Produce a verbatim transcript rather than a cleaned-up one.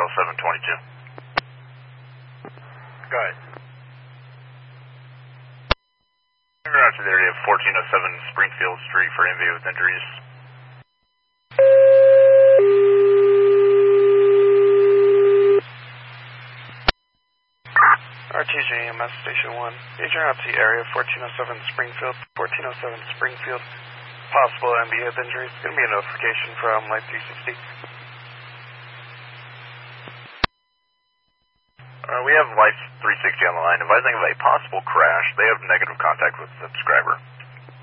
oh seven twenty-two. Go ahead. Route to the area of fourteen oh seven Springfield Street for inmate with injuries. R T J E M S Station one. Major out to area fourteen oh seven Springfield, fourteen oh seven Springfield. Possible M B with injuries. Going to be a notification from Light three sixty. Uh, we have Light three sixty on the line. Advising of a possible crash. They have negative contact with the subscriber.